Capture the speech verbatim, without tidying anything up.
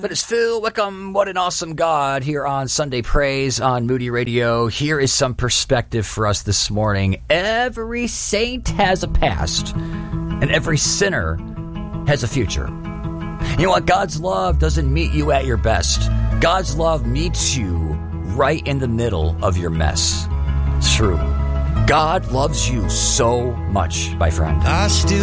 But it's Phil Wickham. What an awesome God here on Sunday Praise on Moody Radio. Here is some perspective for us this morning. Every saint has a past, and every sinner has a future. You know what? God's love doesn't meet you at your best. God's love meets you right in the middle of your mess. It's true. God loves you so much, my friend. I still